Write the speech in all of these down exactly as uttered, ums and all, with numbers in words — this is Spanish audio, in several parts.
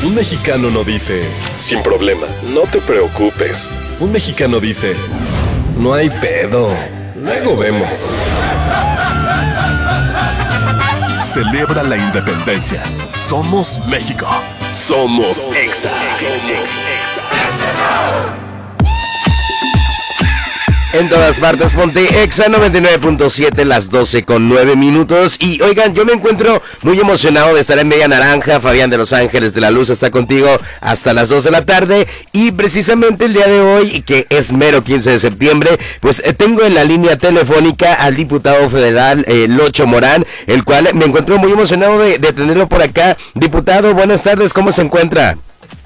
Un mexicano no dice, sin problema, no te preocupes. Un mexicano dice, no hay pedo, luego vemos. Celebra la independencia. Somos México. Somos Exa. En todas partes, ponte Exa noventa y nueve punto siete, las doce con nueve minutos. Y oigan, yo me encuentro muy emocionado de estar en Media Naranja. Fabián de Los Ángeles de la Luz está contigo hasta las dos de la tarde. Y precisamente el día de hoy, que es mero quince de septiembre, pues eh, tengo en la línea telefónica al diputado federal eh, Locho Morán, el cual me encuentro muy emocionado de, de tenerlo por acá. Diputado, buenas tardes, ¿cómo se encuentra?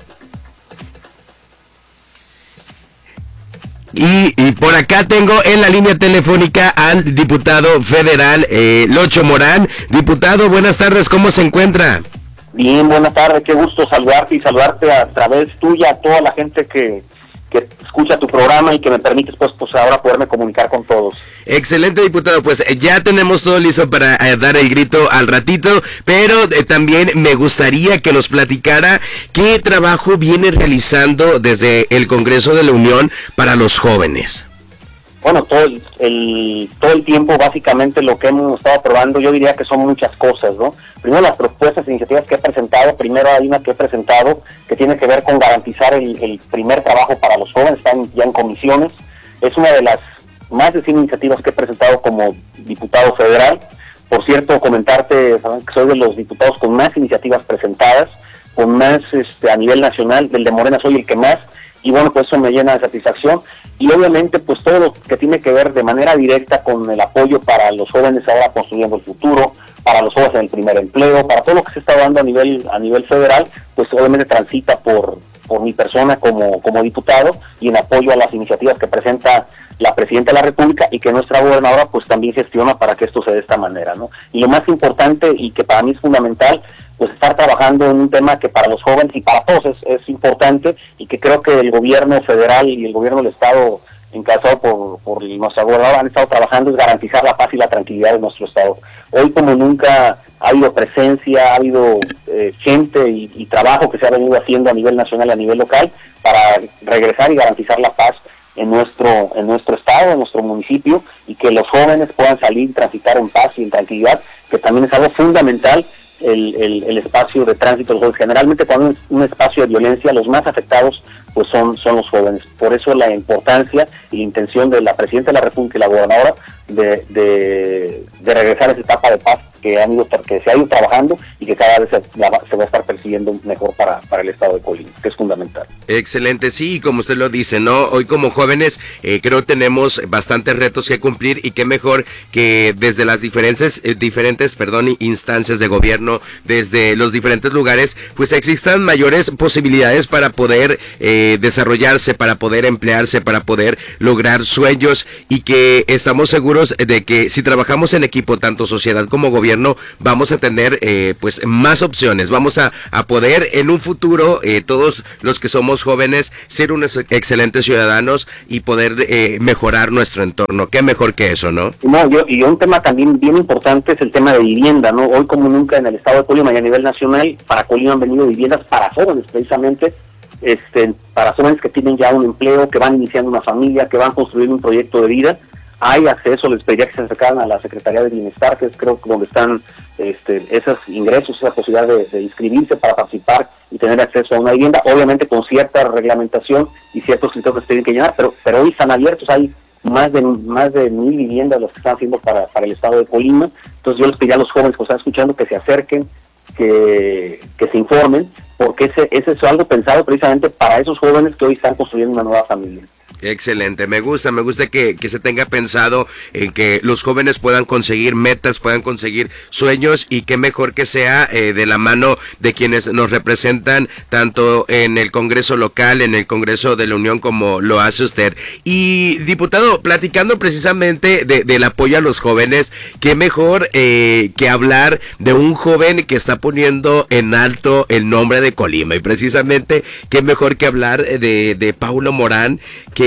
Y, y por acá tengo en la línea telefónica al diputado federal eh, Locho Morán. Diputado, buenas tardes, ¿cómo se encuentra? Bien, buenas tardes, qué gusto saludarte y saludarte a través tuya, a toda la gente que, que escucha tu programa y que me permites pues, pues ahora poderme comunicar con todos. Excelente, diputado, pues ya tenemos todo listo para eh, dar el grito al ratito, pero eh, también me gustaría que nos platicara qué trabajo viene realizando desde el Congreso de la Unión para los jóvenes. Bueno, todo el, el todo el tiempo básicamente lo que hemos estado probando, yo diría que son muchas cosas, ¿no? Primero las propuestas e iniciativas que he presentado, primero hay una que he presentado que tiene que ver con garantizar el, el primer trabajo para los jóvenes, están ya en comisiones, es una de las más de cien iniciativas que he presentado como diputado federal. Por cierto, comentarte, saben que soy de los diputados con más iniciativas presentadas, con más este, a nivel nacional, del de Morena soy el que más, y bueno, pues eso me llena de satisfacción. Y obviamente, pues todo lo que tiene que ver de manera directa con el apoyo para los jóvenes ahora construyendo el futuro, para los jóvenes en el primer empleo, para todo lo que se está dando a nivel a nivel federal, pues obviamente transita por por mi persona como, como diputado y en apoyo a las iniciativas que presenta la Presidenta de la República y que nuestra gobernadora pues también gestiona para que esto se dé de esta manera, ¿no? Y lo más importante y que para mí es fundamental, pues estar trabajando en un tema que para los jóvenes y para todos es, es importante y que creo que el gobierno federal y el gobierno del Estado encabezado por, por nuestra gobernadora han estado trabajando es garantizar la paz y la tranquilidad de nuestro Estado. Hoy como nunca ha habido presencia, ha habido eh, gente y, y trabajo que se ha venido haciendo a nivel nacional y a nivel local para regresar y garantizar la paz en nuestro en nuestro estado, en nuestro municipio, y que los jóvenes puedan salir y transitar en paz y en tranquilidad, que también es algo fundamental el, el, el espacio de tránsito de los jóvenes. Generalmente cuando es un espacio de violencia, los más afectados pues son, son los jóvenes. Por eso la importancia y la intención de la Presidenta de la República y la gobernadora de, de, de regresar a esa etapa de paz que han ido que se ha ido trabajando y que cada vez se, se va a estar persiguiendo mejor para, para el estado de Colima, que es fundamental. Excelente, sí, como usted lo dice, ¿no? Hoy como jóvenes eh, creo tenemos bastantes retos que cumplir y qué mejor que desde las diferentes, eh, diferentes, perdón, instancias de gobierno, desde los diferentes lugares, pues existan mayores posibilidades para poder eh, desarrollarse, para poder emplearse, para poder lograr sueños y que estamos seguros de que si trabajamos en equipo, tanto sociedad como gobierno, vamos a tener eh, pues más opciones, vamos a, a poder en un futuro eh, todos los que somos jóvenes ser unos excelentes ciudadanos y poder eh, mejorar nuestro entorno. Qué mejor que eso, ¿no? No, yo, y un tema también bien importante es el tema de vivienda, ¿no? Hoy como nunca en el estado de Colima y a nivel nacional, para Colima han venido viviendas para jóvenes precisamente, este, para jóvenes que tienen ya un empleo, que van iniciando una familia, que van construyendo un proyecto de vida. Hay acceso, les pediría que se acercaran a la Secretaría de Bienestar, que es creo donde están este, esos ingresos, esa posibilidad de, de inscribirse para participar y tener acceso a una vivienda, obviamente con cierta reglamentación y ciertos criterios que se tienen que llenar, pero pero hoy están abiertos, hay más de más de mil viviendas las que están haciendo para, para el estado de Colima. Entonces yo les pediría a los jóvenes que están escuchando que se acerquen, que, que se informen, porque ese, ese es algo pensado precisamente para esos jóvenes que hoy están construyendo una nueva familia. Excelente, me gusta, me gusta que, que se tenga pensado en que los jóvenes puedan conseguir metas, puedan conseguir sueños y qué mejor que sea eh, de la mano de quienes nos representan tanto en el Congreso local, en el Congreso de la Unión como lo hace usted. Y diputado, platicando precisamente de, del apoyo a los jóvenes, qué mejor eh, que hablar de un joven que está poniendo en alto el nombre de Colima y precisamente qué mejor que hablar de, de Paulo Morán, que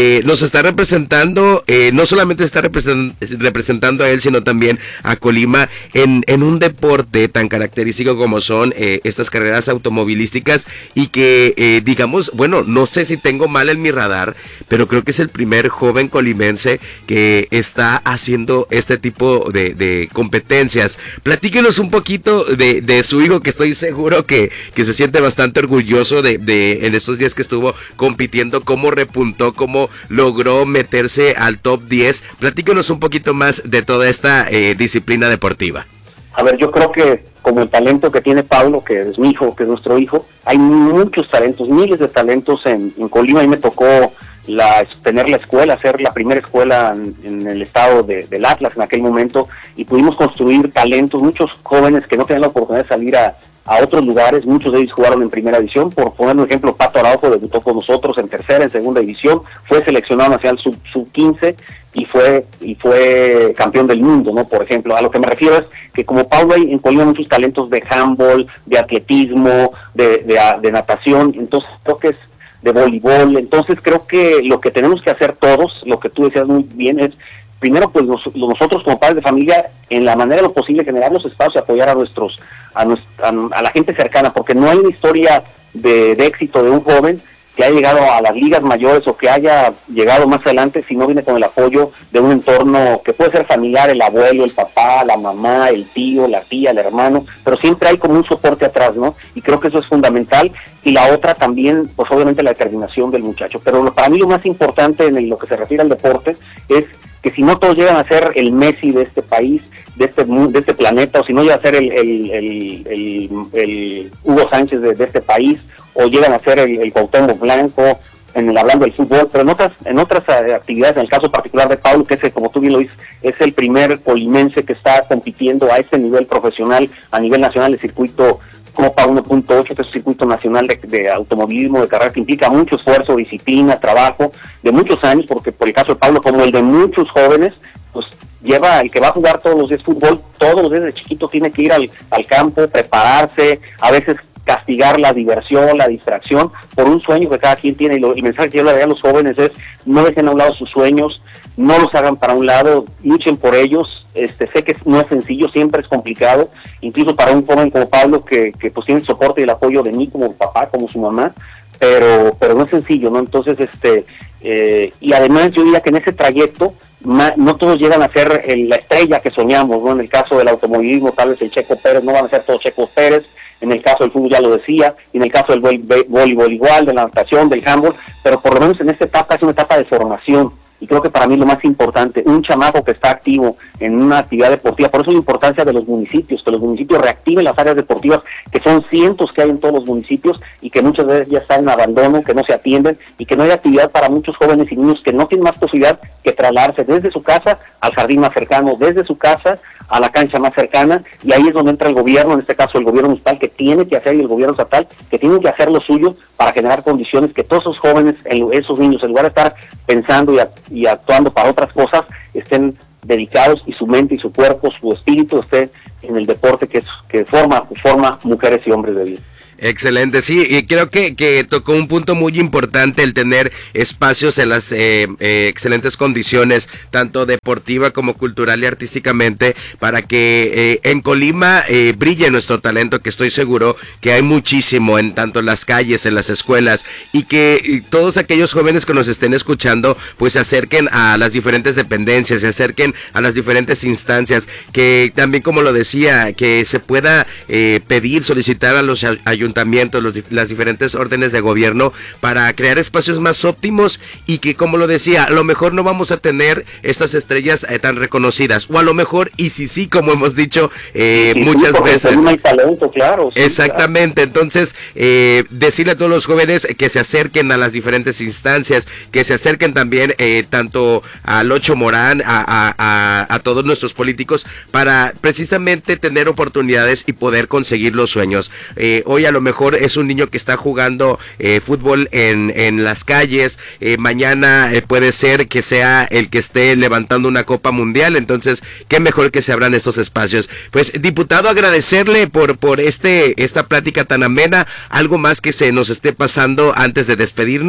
que nos está representando, eh, no solamente está represent- representando a él, sino también a Colima en, en un deporte tan característico como son eh, estas carreras automovilísticas, y que eh, digamos, bueno, no sé si tengo mal en mi radar, pero creo que es el primer joven colimense que está haciendo este tipo de, de competencias. Platíquenos un poquito de, de su hijo, que estoy seguro que, que se siente bastante orgulloso de, de en estos días que estuvo compitiendo, cómo repuntó, cómo logró meterse al top diez. Platíquenos un poquito más de toda esta eh, disciplina deportiva. A ver, yo creo que como el talento que tiene Pablo, que es mi hijo, que es nuestro hijo, hay muchos talentos, miles de talentos en, en Colima. A mí me tocó la, tener la escuela, ser la primera escuela en, en el estado de, del Atlas en aquel momento, y pudimos construir talentos, muchos jóvenes que no tenían la oportunidad de salir a, a otros lugares. Muchos de ellos jugaron en primera división. Por poner un ejemplo, Pato Araujo debutó con nosotros en tercera, en segunda división, fue seleccionado nacional sub, sub quince y fue y fue campeón del mundo, ¿no? Por ejemplo, a lo que me refiero es que como Pablo hay en Colima muchos talentos de handball, de atletismo, de, de, de natación, entonces creo que es de voleibol. Entonces creo que lo que tenemos que hacer todos, lo que tú decías muy bien, es primero pues nos, nosotros como padres de familia, en la manera de lo posible, generar los espacios y apoyar a nuestros a, nuestra, a, a la gente cercana, porque no hay una historia de, de éxito de un joven que haya llegado a las ligas mayores o que haya llegado más adelante si no viene con el apoyo de un entorno que puede ser familiar, el abuelo, el papá, la mamá, el tío, la tía, el hermano, pero siempre hay como un soporte atrás, ¿no? Y creo que eso es fundamental. Y la otra también, pues obviamente la determinación del muchacho. Pero para mí lo más importante en lo que se refiere al deporte es que si no todos llegan a ser el Messi de este país, de este de este planeta, o si no llega a ser el, el, el, el, el Hugo Sánchez de, de este país, o llegan a ser el, el Cuauhtémoc Blanco, en el hablando del fútbol, pero en otras en otras actividades, en el caso particular de Pablo, que es, como tú bien lo dices, es el primer colimense que está compitiendo a este nivel profesional, a nivel nacional, el circuito Copa uno punto ocho, que es un circuito nacional de, de automovilismo, de carrera, que implica mucho esfuerzo, disciplina, trabajo, de muchos años, porque por el caso de Pablo, como el de muchos jóvenes, pues lleva, el que va a jugar todos los días fútbol, todos los días de chiquito tiene que ir al, al campo, prepararse, a veces castigar la diversión, la distracción, por un sueño que cada quien tiene. Y lo, el mensaje que yo le daría a los jóvenes es: no dejen a un lado sus sueños, no los hagan para un lado, luchen por ellos. Este, sé que no es sencillo, siempre es complicado, incluso para un joven como Pablo, que, que pues tiene el soporte y el apoyo de mí como papá, como su mamá, pero pero no es sencillo, ¿no? Entonces, este eh, y además yo diría que en ese trayecto no todos llegan a ser el, la estrella que soñamos, ¿no? En el caso del automovilismo, tal vez el Checo Pérez, no van a ser todos Checo Pérez. En el caso del fútbol ya lo decía, y en el caso del voleibol igual, de la natación, del handball, pero por lo menos en esta etapa es una etapa de formación, y creo que para mí lo más importante, un chamaco que está activo en una actividad deportiva, por eso la importancia de los municipios, que los municipios reactiven las áreas deportivas, que son cientos que hay en todos los municipios, y que muchas veces ya están en abandono, que no se atienden, y que no hay actividad para muchos jóvenes y niños que no tienen más posibilidad que trasladarse desde su casa al jardín más cercano, desde su casa a la cancha más cercana, y ahí es donde entra el gobierno, en este caso el gobierno municipal, que tiene que hacer, y el gobierno estatal, que tiene que hacer lo suyo para generar condiciones que todos esos jóvenes, esos niños, en lugar de estar pensando y, a, y actuando para otras cosas, estén dedicados, y su mente y su cuerpo, su espíritu esté en el deporte que, es, que forma, forma mujeres y hombres de bien. Excelente, sí, y creo que, que tocó un punto muy importante, el tener espacios en las eh, eh, excelentes condiciones, tanto deportiva como cultural y artísticamente, para que eh, en Colima eh, brille nuestro talento, que estoy seguro que hay muchísimo en tanto en las calles, en las escuelas, y que y todos aquellos jóvenes que nos estén escuchando, pues se acerquen a las diferentes dependencias, se acerquen a las diferentes instancias, que también, como lo decía, que se pueda eh, pedir, solicitar a los ayuntamientos ayuntamientos, los, las diferentes órdenes de gobierno, para crear espacios más óptimos, y que, como lo decía, a lo mejor no vamos a tener estas estrellas eh, tan reconocidas, o a lo mejor, y si sí, como hemos dicho eh, sí, muchas sí, veces. No hay talento, claro. Sí, exactamente, claro. Entonces, eh, decirle a todos los jóvenes que se acerquen a las diferentes instancias, que se acerquen también eh, tanto al Ocho Morán, a, a, a, a todos nuestros políticos, para precisamente tener oportunidades y poder conseguir los sueños. Eh, hoy a lo mejor es un niño que está jugando eh, fútbol en, en las calles, eh, mañana eh, puede ser que sea el que esté levantando una Copa Mundial, entonces qué mejor que se abran estos espacios. Pues, diputado, agradecerle por, por este esta plática tan amena. ¿Algo más que se nos esté pasando antes de despedirnos?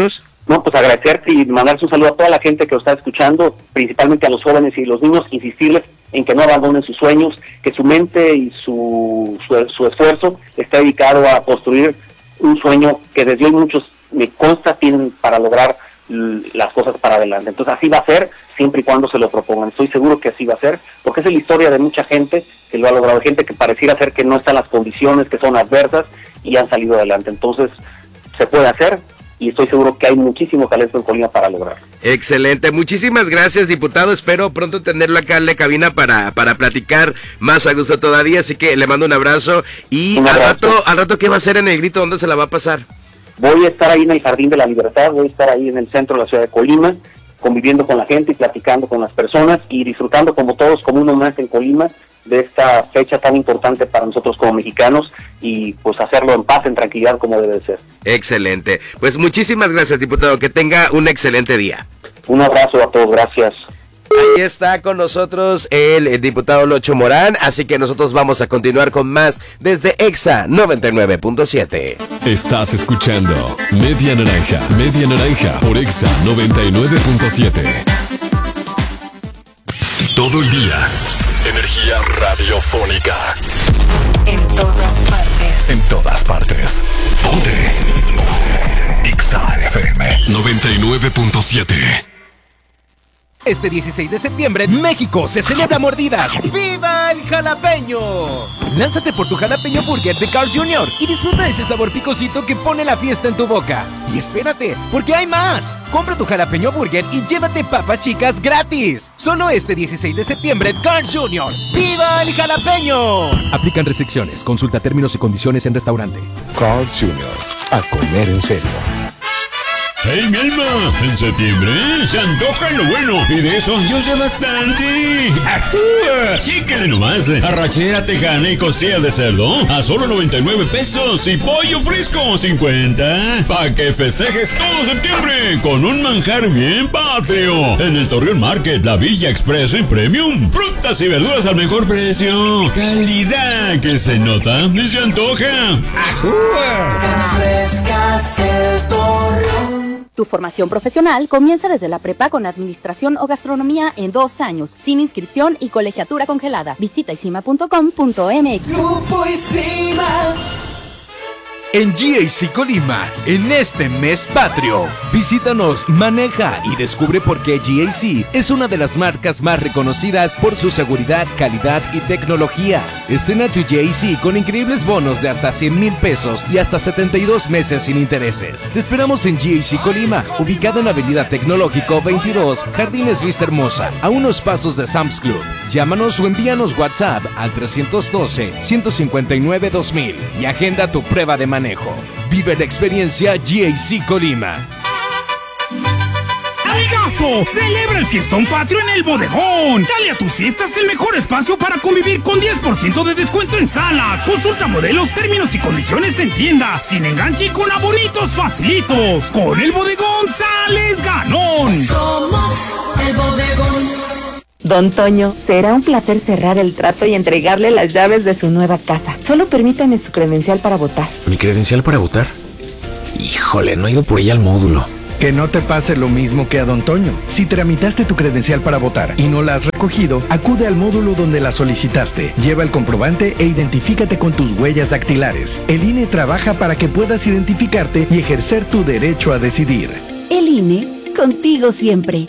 No, pues agradecerte y mandarse un saludo a toda la gente que lo está escuchando, principalmente a los jóvenes y los niños, insistirles en que no abandonen sus sueños, que su mente y su, su, su esfuerzo está dedicado a construir un sueño que desde hoy muchos, me consta, tienen para lograr las cosas para adelante. Entonces así va a ser, siempre y cuando se lo propongan. Estoy seguro que así va a ser, porque esa es la historia de mucha gente que lo ha logrado, gente que pareciera ser que no están las condiciones, que son adversas y han salido adelante. Entonces se puede hacer, y estoy seguro que hay muchísimo talento en Colima para lograrlo. Excelente, muchísimas gracias, diputado. Espero pronto tenerlo acá en la cabina para, para platicar más a gusto todavía, así que le mando un abrazo. Y un abrazo. Al rato, al rato, ¿qué va a hacer en el grito? ¿Dónde se la va a pasar? Voy a estar ahí en el Jardín de la Libertad, voy a estar ahí en el centro de la ciudad de Colima, conviviendo con la gente y platicando con las personas y disfrutando como todos, como uno más en Colima, de esta fecha tan importante para nosotros como mexicanos, y pues hacerlo en paz, en tranquilidad, como debe de ser. Excelente. Pues muchísimas gracias, diputado. Que tenga un excelente día. Un abrazo a todos. Gracias. Ahí está con nosotros el, el diputado Locho Morán, así que nosotros vamos a continuar con más desde Exa noventa y nueve punto siete. Estás escuchando Media Naranja, Media Naranja por Exa noventa y nueve punto siete. Todo el día, energía radiofónica. En todas partes. En todas partes. Ponte. Ponte. Exa F M noventa y nueve punto siete. Este dieciséis de septiembre en México se celebra mordidas. ¡Viva el jalapeño! Lánzate por tu jalapeño burger de Carl's junior y disfruta de ese sabor picosito que pone la fiesta en tu boca. Y espérate, porque hay más. Compra tu jalapeño burger y llévate papas chicas gratis. Solo este dieciséis de septiembre en Carl's junior ¡Viva el jalapeño! Aplican restricciones. Consulta términos y condiciones en restaurante. Carl's junior A comer en serio. ¡Hey, mi alma! En septiembre se antoja lo bueno, y de eso yo sé bastante. ¡Ajúa! Chíquele nomás, arrachera tejana y costilla de cerdo a solo noventa y nueve pesos y pollo fresco cincuenta. Pa' que festejes todo septiembre con un manjar bien patrio. En el Torreón Market, la Villa Expreso y Premium. Frutas y verduras al mejor precio. Calidad que se nota y se antoja. ¡Ajúa! Refrescas el Torreón. Tu formación profesional comienza desde la prepa con administración o gastronomía en dos años, sin inscripción y colegiatura congelada. Visita isima punto com punto m x. Grupo Isima. En G A C Colima, en este mes patrio, visítanos, maneja y descubre por qué G A C es una de las marcas más reconocidas por su seguridad, calidad y tecnología. Estrena tu G A C con increíbles bonos de hasta cien mil pesos y hasta setenta y dos meses sin intereses. Te esperamos en G A C Colima, ubicada en Avenida Tecnológico veintidós, Jardines Vista Hermosa, a unos pasos de Sam's Club. Llámanos o envíanos WhatsApp al trescientos doce, ciento cincuenta y nueve, dos mil y agenda tu prueba de manejo. Vive la experiencia G A C Colima. ¡Amigazo! Celebra el fiestón patrio en el bodegón. Dale a tus fiestas el mejor espacio para convivir con diez por ciento de descuento en salas. Consulta modelos, términos y condiciones en tienda. Sin enganche y con abonitos facilitos. Con el bodegón sales ganón. Somos el bodegón. Don Toño, será un placer cerrar el trato y entregarle las llaves de su nueva casa. Solo permítame su credencial para votar. ¿Mi credencial para votar? Híjole, no he ido por ella al módulo. Que no te pase lo mismo que a Don Toño. Si tramitaste tu credencial para votar y no la has recogido, acude al módulo donde la solicitaste. Lleva el comprobante e identifícate con tus huellas dactilares. El I N E trabaja para que puedas identificarte y ejercer tu derecho a decidir. El I N E, contigo siempre.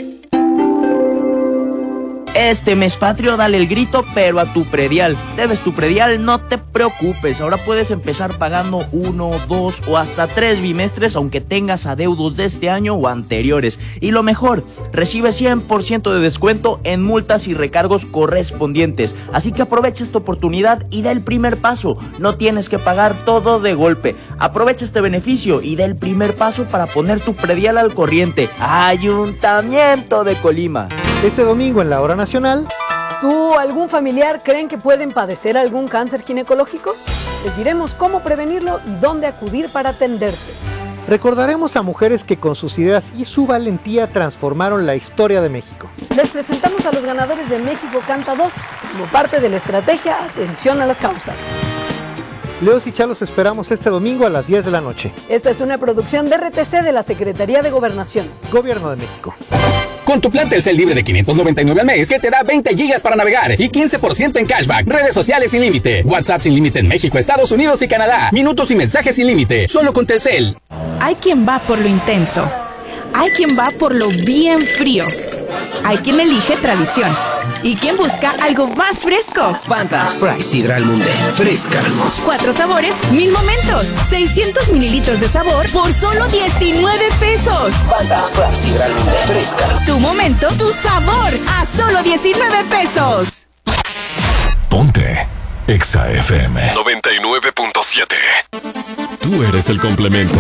Este mes patrio dale el grito, pero a tu predial. Debes tu predial, no te preocupes. Ahora puedes empezar pagando uno, dos o hasta tres bimestres, aunque tengas adeudos de este año o anteriores. Y lo mejor, recibe cien por ciento de descuento en multas y recargos correspondientes. Así que aprovecha esta oportunidad y da el primer paso. No tienes que pagar todo de golpe. Aprovecha este beneficio y da el primer paso para poner tu predial al corriente. Ayuntamiento de Colima. Este domingo en la hora nacional. ¿Tú o algún familiar creen que pueden padecer algún cáncer ginecológico? Les diremos cómo prevenirlo y dónde acudir para atenderse. Recordaremos a mujeres que con sus ideas y su valentía transformaron la historia de México. Les presentamos a los ganadores de México Canta dos como parte de la estrategia Atención a las Causas. Leos y Chá los esperamos este domingo a las diez de la noche. Esta es una producción de R T C de la Secretaría de Gobernación. Gobierno de México. Con tu plan Telcel libre de quinientos noventa y nueve al mes, que te da veinte gigas para navegar y quince por ciento en cashback, redes sociales sin límite, WhatsApp sin límite en México, Estados Unidos y Canadá, minutos y mensajes sin límite, solo con Telcel. Hay quien va por lo intenso, hay quien va por lo bien frío, hay quien elige tradición y quien busca algo más fresco. Fanta Sprite Sidra al Mundo, fresca. Cuatro sabores, mil momentos, seiscientos mililitros de sabor por solo diecinueve pesos. Fanta Sprite Sidra al Mundo, fresca. Tu momento, tu sabor, a solo diecinueve pesos. Ponte Exa F M noventa y nueve punto siete. Tú eres el complemento.